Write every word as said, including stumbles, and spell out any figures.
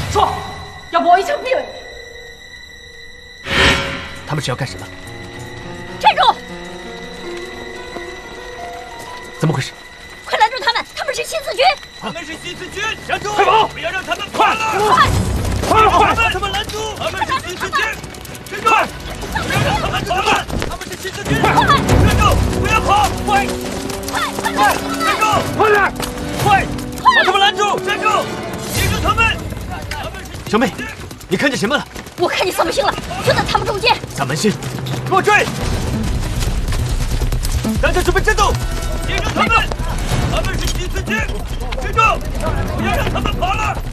说，要不我一枪毙了你！ 他们是要干什么？ 站住！ 怎么回事？ 快拦住他们！他们是新四军！ 他们是新四军！站住！ 快跑！ 不要让他们快了！ 快！ 快快！ 把他们拦住！他们是新四军！站住！不要让他们跑了！他们是新四军！ 快！ 站住！不要跑！快！ 快快拦住他们！ 站住！ 快点！ 快！把他们拦住！站住！截住他们！ 小妹，你看见什么了？ 我看见萨门星了，就在他们中间。 萨门星，给我追！大家准备战斗！ 截住他们！他们是新四军！站住！不要让他们跑了！